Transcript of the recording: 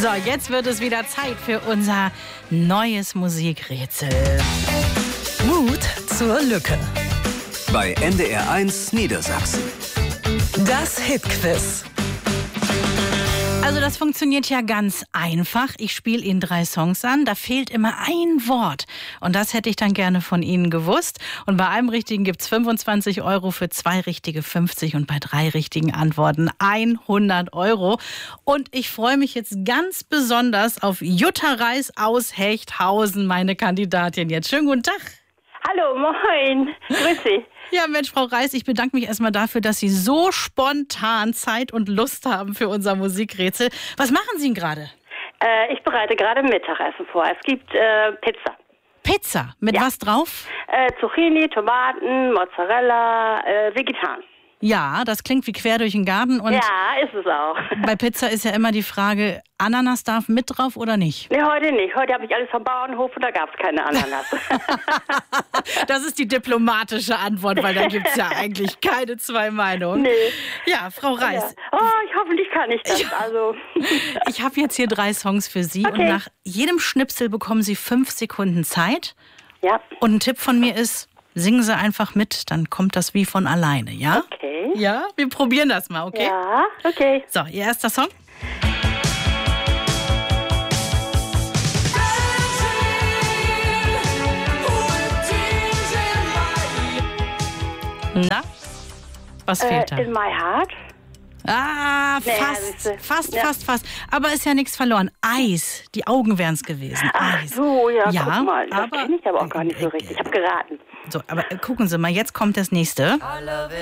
So, jetzt wird es wieder Zeit für unser neues Musikrätsel. Mut zur Lücke. Bei NDR1 Niedersachsen. Das Hitquiz. Also das funktioniert ja ganz einfach. Ich spiele Ihnen 3 Songs an, da fehlt immer ein Wort. Und das hätte ich dann gerne von Ihnen gewusst. Und bei einem Richtigen gibt es 25 €, für 2 richtige 50 und bei 3 richtigen Antworten 100 €. Und ich freue mich jetzt ganz besonders auf Jutta Reis aus Hechthausen, meine Kandidatin jetzt. Schönen guten Tag. Hallo, moin. Grüß Sie. Ja, Mensch, Frau Reis, ich bedanke mich erstmal dafür, dass Sie so spontan Zeit und Lust haben für unser Musikrätsel. Was machen Sie denn gerade? Ich bereite gerade Mittagessen vor. Es gibt Pizza. Pizza? Mit was drauf? Zucchini, Tomaten, Mozzarella, vegetan. Ja, das klingt wie quer durch den Garten. Und ja, ist es auch. bei Pizza ist ja immer die Frage, Ananas darf mit drauf oder nicht? Nee, heute nicht. Heute habe ich alles vom Bauernhof und da gab es keine Ananas. Das ist die diplomatische Antwort, weil da gibt es ja eigentlich keine 2 Meinungen. Nee. Ja, Frau Reis. Ja. Hoffentlich kann ich das. Also. Ich habe jetzt hier 3 Songs für Sie und nach jedem Schnipsel bekommen Sie 5 Sekunden Zeit. Ja. Und ein Tipp von mir ist, singen Sie einfach mit, dann kommt das wie von alleine, ja? Okay. Ja, wir probieren das mal, okay? Ja, okay. So, Ihr erster Song? Na, was fehlt da? In my heart. Ah, fast. Aber ist ja nichts verloren. Eis, die Augen wären es gewesen. Ach Eis. so, ja, Ja, guck mal. Das aber kenne ich aber auch gar nicht so richtig. Ich habe geraten. So, aber gucken Sie mal, jetzt kommt das nächste.